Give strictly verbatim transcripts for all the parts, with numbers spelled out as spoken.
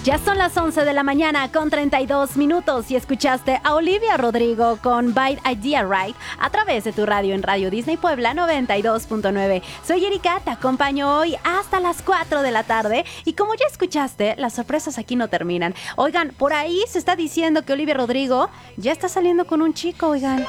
Ya son las once de la mañana con treinta y dos minutos y escuchaste a Olivia Rodrigo con Bite Idea Right a través de tu radio en Radio Disney Puebla noventa y dos punto nueve. Soy Erika, te acompaño hoy hasta las cuatro de la tarde y como ya escuchaste, las sorpresas aquí no terminan. Oigan, por ahí se está diciendo que Olivia Rodrigo ya está saliendo con un chico, oigan.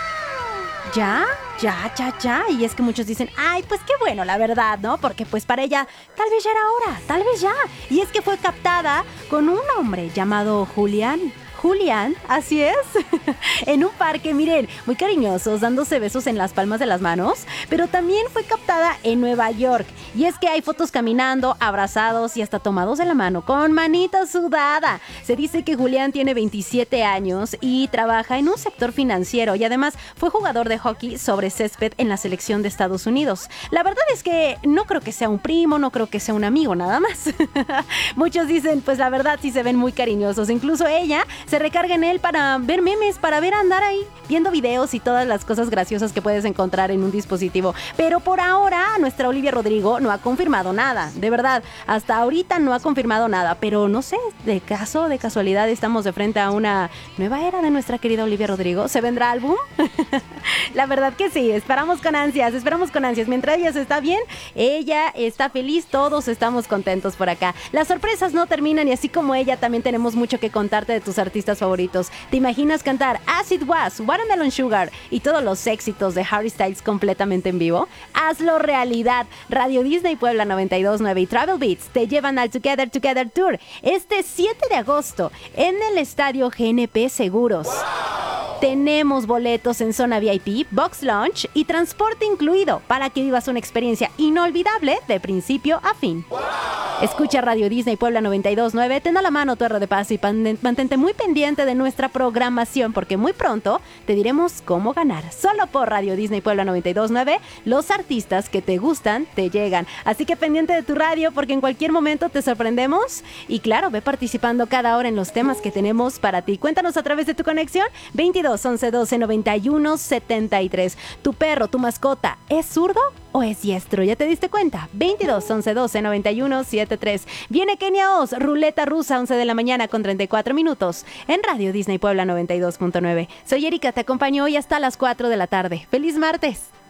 ¿Ya? Ya, ya, ya. Y es que muchos dicen, ay, pues qué bueno, la verdad, ¿no? Porque pues para ella tal vez ya era hora, tal vez ya. Y es que fue captada con un hombre llamado Julián. Julián, así es, en un parque, miren, muy cariñosos, dándose besos en las palmas de las manos, pero también fue captada en Nueva York. Y es que hay fotos caminando, abrazados y hasta tomados de la mano, con manita sudada. Se dice que Julián tiene veintisiete años y trabaja en un sector financiero y además fue jugador de hockey sobre césped en la selección de Estados Unidos. La verdad es que no creo que sea un primo, no creo que sea un amigo, nada más. Muchos dicen, pues la verdad sí se ven muy cariñosos, incluso ella se recarga en él para ver memes, para ver andar ahí viendo videos y todas las cosas graciosas que puedes encontrar en un dispositivo. Pero por ahora nuestra Olivia Rodrigo no ha confirmado nada, de verdad, hasta ahorita no ha confirmado nada, pero no sé, de caso, de casualidad estamos de frente a una nueva era de nuestra querida Olivia Rodrigo. ¿Se vendrá álbum? La verdad que sí, esperamos con ansias, esperamos con ansias. Mientras ella está bien, ella está feliz, todos estamos contentos por acá. Las sorpresas no terminan y así como ella también tenemos mucho que contarte de tus artistas favoritos. ¿Te imaginas cantar Acid Was, Watermelon Sugar y todos los éxitos de Harry Styles completamente en vivo? Hazlo realidad. Radio Disney Puebla noventa y dos punto nueve y Travel Beats te llevan al Together Together Tour este siete de agosto en el Estadio G N P Seguros. ¡Wow! Tenemos boletos en zona V I P, box lunch y transporte incluido para que vivas una experiencia inolvidable de principio a fin. ¡Wow! Escucha Radio Disney Puebla noventa y dos punto nueve, ten a la mano tu R de Paz y mantente muy pendiente de nuestra programación porque muy pronto te diremos cómo ganar. Solo por Radio Disney Puebla noventa y dos punto nueve, los artistas que te gustan te llegan. Así que pendiente de tu radio porque en cualquier momento te sorprendemos y claro, ve participando cada hora en los temas que tenemos para ti. Cuéntanos a través de tu conexión veintidós, once, doce, noventa y uno, setenta y tres. ¿Tu perro, tu mascota, es zurdo o es diestro? ¿Ya te diste cuenta? veintidós, once, doce, noventa y uno, setenta y tres. Viene Kenia Oz, ruleta rusa, once de la mañana con treinta y cuatro minutos en Radio Disney Puebla noventa y dos punto nueve. Soy Erika, te acompaño hoy hasta las cuatro de la tarde. ¡Feliz martes!